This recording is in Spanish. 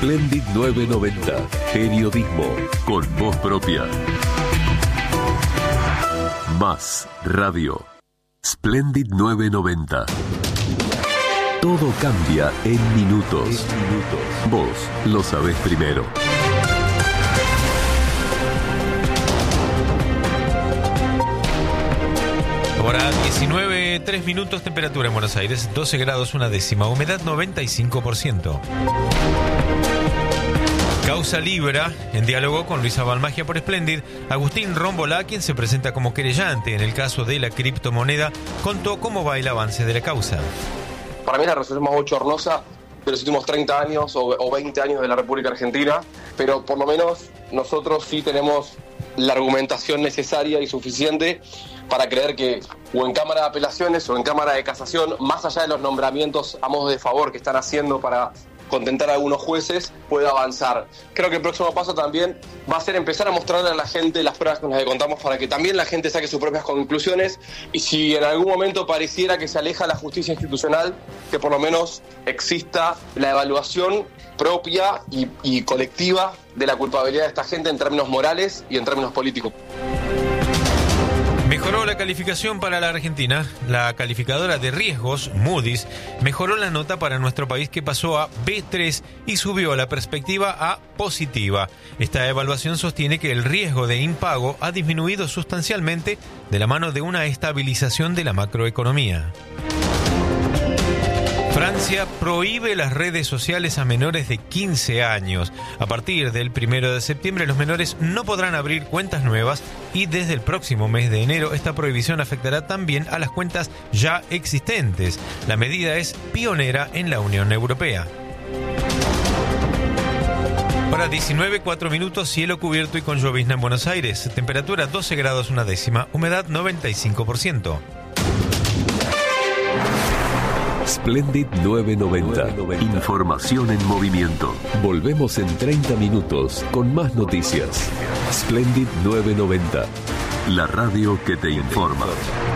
Splendid 990. Periodismo con voz propia. Más radio. Splendid 990. Todo cambia en minutos. Vos lo sabés primero. Hora 19, 3 minutos, temperatura en Buenos Aires, 12 grados, una décima, humedad 95%. Causa Libra, en diálogo con Luisa Balmagia por Splendid, Agustín Rómbola, quien se presenta como querellante en el caso de la criptomoneda, contó cómo va el avance de la causa. Para mí la resolución más bochornosa de los últimos 30 años o 20 años de la República Argentina, pero por lo menos nosotros sí tenemos la argumentación necesaria y suficiente para creer que o en Cámara de Apelaciones o en Cámara de Casación, más allá de los nombramientos a modo de favor que están haciendo para contentar a algunos jueces, puede avanzar. Creo que el próximo paso también va a ser empezar a mostrarle a la gente las pruebas con las que contamos para que también la gente saque sus propias conclusiones, y si en algún momento pareciera que se aleja la justicia institucional, que por lo menos exista la evaluación propia y colectiva de la culpabilidad de esta gente en términos morales y en términos políticos. Mejoró la calificación para la Argentina. La calificadora de riesgos, Moody's, mejoró la nota para nuestro país, que pasó a B3 y subió la perspectiva a positiva. Esta evaluación sostiene que el riesgo de impago ha disminuido sustancialmente de la mano de una estabilización de la macroeconomía. Francia prohíbe las redes sociales a menores de 15 años. A partir del 1 de septiembre, los menores no podrán abrir cuentas nuevas, y desde el próximo mes de enero esta prohibición afectará también a las cuentas ya existentes. La medida es pionera en la Unión Europea. Ahora 19, 4 minutos, cielo cubierto y con llovizna en Buenos Aires. Temperatura 12 grados, una décima, humedad 95%. Splendid 990. Información en movimiento. Volvemos en 30 minutos con más noticias. Splendid 990. La radio que te informa.